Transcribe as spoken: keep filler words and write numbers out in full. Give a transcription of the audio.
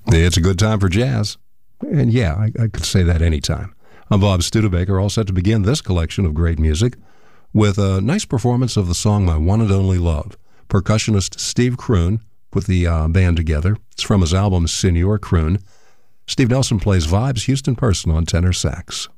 It's a good time for jazz. And yeah, I, I could say that anytime. I'm Bob Studebaker, all set to begin this collection of great music with a nice performance of the song My One and Only Love. Percussionist Steve Kroon put the uh, band together. It's from his album Senor Kroon. Steve Nelson plays vibes, Houston Person on tenor sax.